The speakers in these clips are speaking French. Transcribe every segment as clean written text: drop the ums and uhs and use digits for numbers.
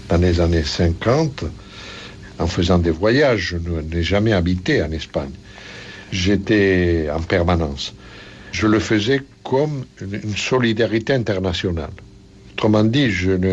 dans les années 50, en faisant des voyages. Je n'ai jamais habité en Espagne. J'étais en permanence. Je le faisais comme une solidarité internationale. Autrement dit,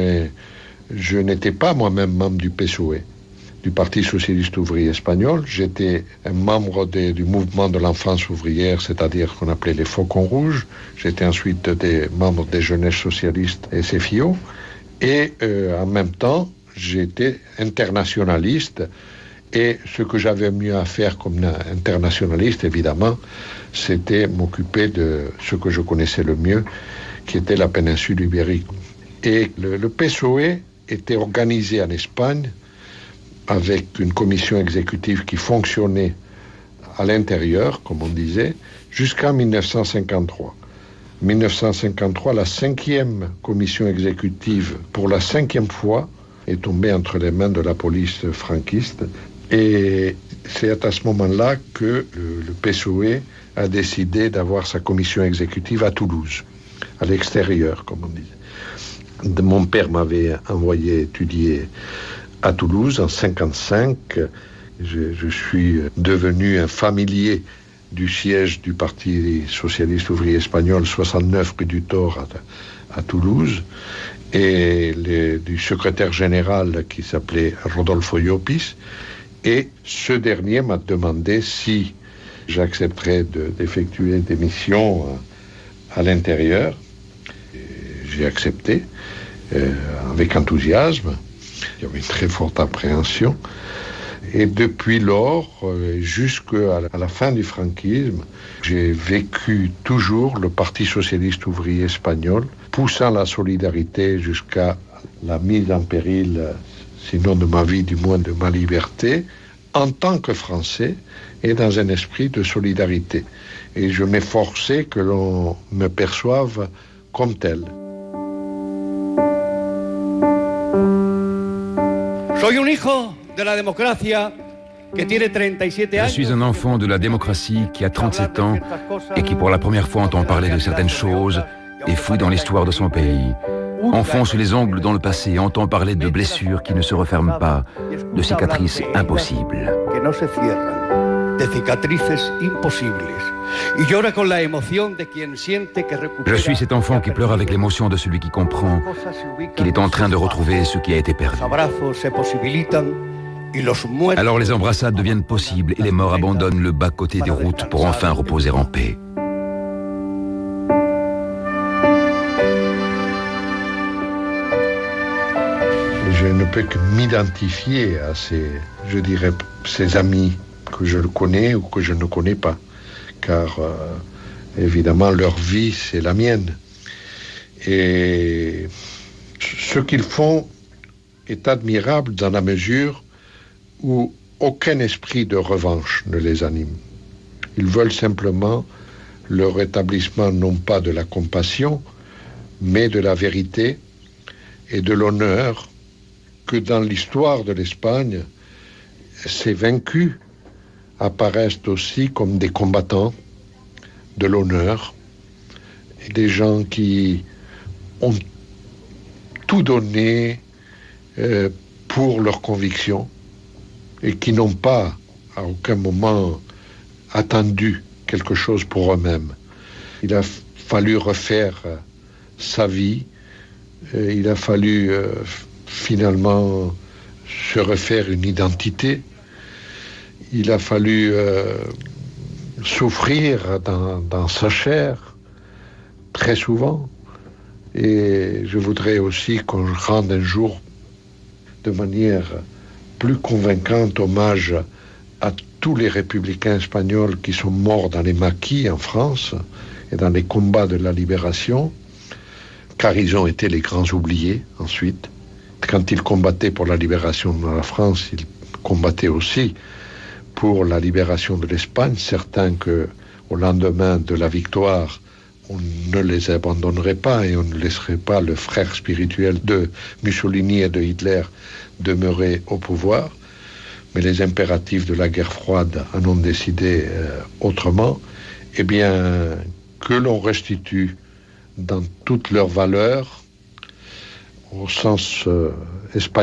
je n'étais pas moi-même membre du PSOE, du Parti socialiste ouvrier espagnol. J'étais un membre du mouvement de l'enfance ouvrière, c'est-à-dire qu'on appelait les Faucons Rouges. J'étais ensuite membre des jeunesses socialistes SFIO. Et en même temps, j'étais internationaliste. Et ce que j'avais mieux à faire comme internationaliste, évidemment, c'était m'occuper de ce que je connaissais le mieux, qui était la péninsule ibérique. Et le PSOE était organisé en Espagne avec une commission exécutive qui fonctionnait à l'intérieur, comme on disait, jusqu'en 1953. 1953, la 5e commission exécutive, pour la 5e fois, est tombée entre les mains de la police franquiste. Et c'est à ce moment-là que le PSOE a décidé d'avoir sa commission exécutive à Toulouse, à l'extérieur, comme on dit. Mon père m'avait envoyé étudier à Toulouse en 1955. Je suis devenu un familier du siège du Parti socialiste ouvrier espagnol, 69 rue du Thor à Toulouse, et du secrétaire général qui s'appelait Rodolfo Llopis. Et ce dernier m'a demandé si j'accepterais d'effectuer des missions à l'intérieur. J'ai accepté avec enthousiasme. Il y avait une très forte appréhension. Et depuis lors, jusqu'à la fin du franquisme, j'ai vécu toujours le Parti socialiste ouvrier espagnol, poussant la solidarité jusqu'à la mise en péril, sinon de ma vie, du moins de ma liberté, en tant que Français et dans un esprit de solidarité. Et je m'efforçais que l'on me perçoive comme tel. Je suis un enfant de la démocratie qui a 37 ans et qui pour la première fois entend parler de certaines choses et fouille dans l'histoire de son pays. Enfonce les ongles dans le passé, entend parler de blessures qui ne se referment pas, de cicatrices impossibles. Je suis cet enfant qui pleure avec l'émotion de celui qui comprend qu'il est en train de retrouver ce qui a été perdu. Alors les embrassades deviennent possibles et les morts abandonnent le bas-côté des routes pour enfin reposer en paix. Je ne peux que m'identifier à ces amis que je connais ou que je ne connais pas, car évidemment leur vie c'est la mienne. Et ce qu'ils font est admirable dans la mesure où aucun esprit de revanche ne les anime. Ils veulent simplement le rétablissement non pas de la compassion, mais de la vérité et de l'honneur que dans l'histoire de l'Espagne, ces vaincus apparaissent aussi comme des combattants de l'honneur, et des gens qui ont tout donné pour leurs convictions et qui n'ont pas à aucun moment attendu quelque chose pour eux-mêmes. Il a fallu refaire sa vie, il a fallu finalement se refaire une identité, il a fallu souffrir dans sa chair très souvent, et je voudrais aussi qu'on rende un jour de manière plus convaincante hommage à tous les républicains espagnols qui sont morts dans les maquis en France et dans les combats de la libération, car ils ont été les grands oubliés ensuite. Quand ils combattaient pour la libération de la France, ils combattaient aussi pour la libération de l'Espagne, certains qu'au lendemain de la victoire, on ne les abandonnerait pas et on ne laisserait pas le frère spirituel de Mussolini et de Hitler demeurer au pouvoir. Mais les impératifs de la guerre froide en ont décidé autrement. Eh bien, que l'on restitue dans toutes leurs valeurs, au sens espagnol,